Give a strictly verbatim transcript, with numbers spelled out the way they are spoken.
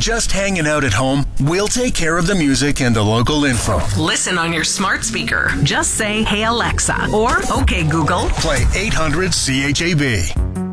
just hanging out at home? We'll take care of the music and the local info. Listen on your smart speaker. Just say, "Hey Alexa," or "Okay Google." Play eight hundred C H A B.